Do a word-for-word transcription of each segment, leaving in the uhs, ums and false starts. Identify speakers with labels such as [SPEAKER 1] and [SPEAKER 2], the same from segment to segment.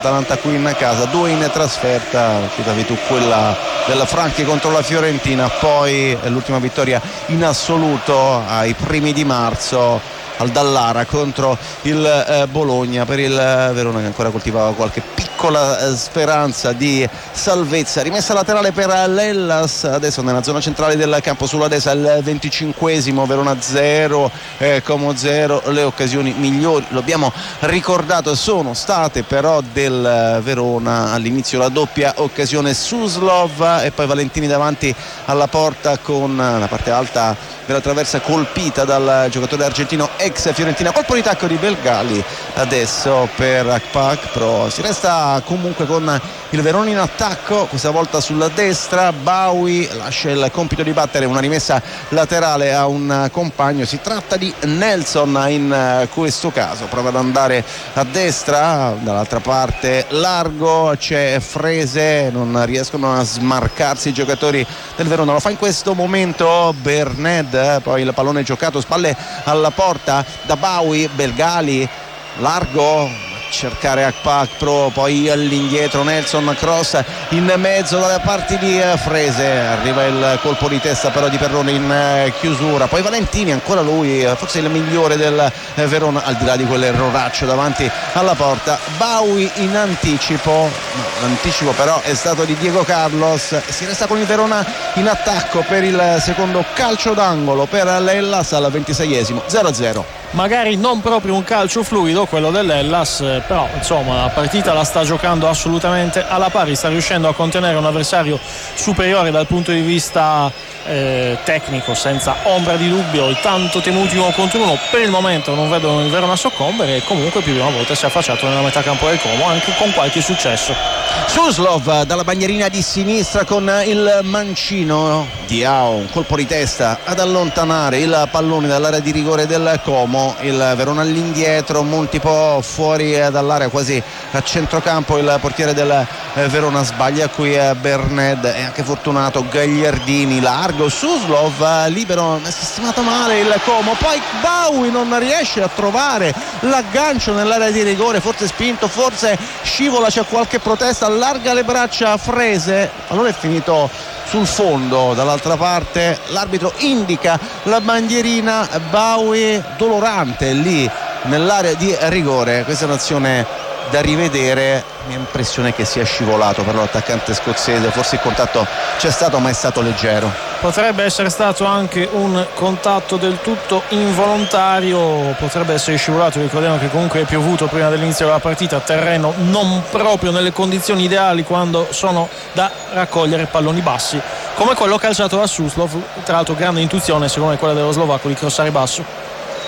[SPEAKER 1] Atalanta qui in casa, due in trasferta, citavi tu quella della Franchi contro la Fiorentina, poi l'ultima vittoria in assoluto ai primi di marzo al Dallara contro il eh, Bologna, per il eh, Verona che ancora coltivava qualche piccola eh, speranza di salvezza. Rimessa laterale per l'Hellas, adesso nella zona centrale del campo sulla destra, il venticinquesimo, Verona zero, eh, Como zero. Le occasioni migliori, lo abbiamo ricordato, sono state però del Verona. All'inizio la doppia occasione Suslov e poi Valentini davanti alla porta con la parte alta della traversa colpita dal giocatore argentino ex Fiorentina. Colpo di tacco di Belgali adesso per Akpak, però si resta comunque con il Verona in attacco, questa volta sulla destra. Bawi lascia il compito di battere una rimessa laterale a un compagno, si tratta di Nelson in questo caso, prova ad andare a destra, dall'altra parte largo c'è Frese, non riescono a smarcarsi i giocatori del Verona, lo fa in questo momento Berned, poi il pallone giocato, spalle alla porta da Bawi, Belgali largo, cercare Akpak Pro, poi all'indietro Nelson, cross in mezzo dalle parti di Frese, arriva il colpo di testa però di Perrone in chiusura, poi Valentini, ancora lui forse il migliore del Verona al di là di quell'erroraccio davanti alla porta. Bawi in anticipo, l'anticipo però è stato di Diego Carlos, si resta con il Verona in attacco per il secondo calcio d'angolo per l'Hellas al ventiseiesimo, zero a zero.
[SPEAKER 2] Magari non proprio un calcio fluido quello dell'Hellas, però insomma la partita la sta giocando assolutamente alla pari, sta riuscendo a contenere un avversario superiore dal punto di vista eh, tecnico, senza ombra di dubbio. I tanto temuti uno contro uno per il momento non vedono il Verona soccombere e comunque più di una volta si è affacciato nella metà campo del Como, anche con qualche successo.
[SPEAKER 1] Suslov dalla bandierina di sinistra con il mancino, Diao, un colpo di testa ad allontanare il pallone dall'area di rigore del Como. Il Verona all'indietro, molti po' fuori dall'area, quasi a centrocampo. Il portiere del Verona sbaglia qui Berned, è anche fortunato Gagliardini, largo Suslov libero, è sistemato male il Como, poi Bawi non riesce a trovare l'aggancio nell'area di rigore, forse spinto, forse scivola, c'è qualche protesta, allarga le braccia a Frese, allora è finito sul fondo. Dall'altra parte l'arbitro indica la bandierina, Bawi dolorante lì nell'area di rigore. Questa è un'azione da rivedere, mia impressione che sia scivolato per l'attaccante scozzese, forse il contatto c'è stato ma è stato leggero.
[SPEAKER 2] Potrebbe essere stato anche un contatto del tutto involontario, potrebbe essere scivolato. Ricordiamo che comunque è piovuto prima dell'inizio della partita, terreno non proprio nelle condizioni ideali quando sono da raccogliere palloni bassi come quello calciato da Suslov, tra l'altro grande intuizione secondo me quella dello slovacco di crossare basso.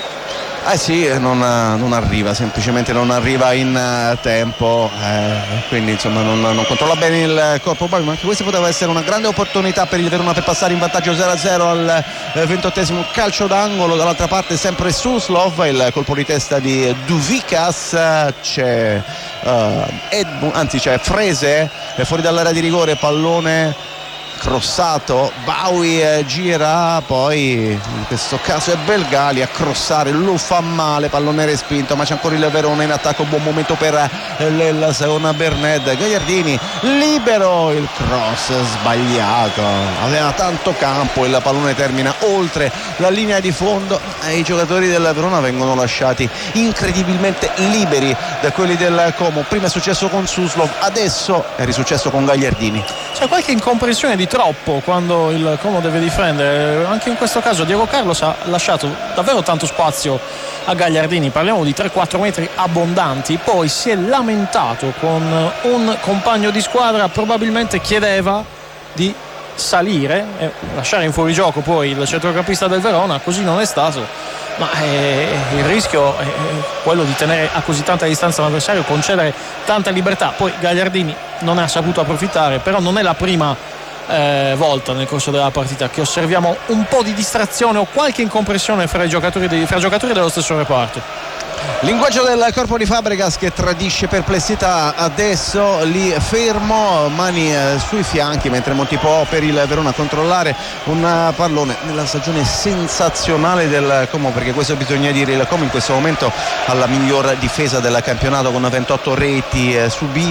[SPEAKER 1] Eh sì, non, non arriva, semplicemente non arriva in uh, tempo, eh, quindi insomma non, non controlla bene il corpo, ma anche questa poteva essere una grande opportunità per il Verona per passare in vantaggio zero a zero al eh, ventottesimo calcio d'angolo. Dall'altra parte sempre Suslov, il colpo di testa di Duvikas, c'è uh, Edmund, anzi c'è Frese fuori dall'area di rigore, pallone crossato, Bawi eh, gira, poi in questo caso è Belgali a crossare, lo fa male, pallone respinto, ma c'è ancora il Verona in attacco, buon momento per eh, l'Hellas con Berned, Gagliardini libero, il cross sbagliato, aveva tanto campo, il pallone termina oltre la linea di fondo e i giocatori del Verona vengono lasciati incredibilmente liberi da quelli del Como. Prima è successo con Suslov, adesso è risuccesso con Gagliardini.
[SPEAKER 2] C'è qualche incomprensione di troppo quando il Como deve difendere, anche in questo caso Diego Carlos ha lasciato davvero tanto spazio a Gagliardini, parliamo di tre quattro metri abbondanti, poi si è lamentato con un compagno di squadra, probabilmente chiedeva di salire e lasciare in fuorigioco poi il centrocampista del Verona, così non è stato, ma eh, il rischio è quello di tenere a così tanta distanza l'avversario, concedere tanta libertà. Poi Gagliardini non ha saputo approfittare, però non è la prima eh, volta nel corso della partita che osserviamo un po' di distrazione o qualche incompressione fra i giocatori, dei, fra giocatori dello stesso reparto.
[SPEAKER 1] Linguaggio del corpo di Fabregas che tradisce perplessità, adesso lì fermo, mani eh, sui fianchi, mentre Montipò per il Verona a controllare un pallone nella stagione sensazionale del Como, perché questo bisogna dire, il Como in questo momento ha la miglior difesa del campionato con ventotto reti eh, subite.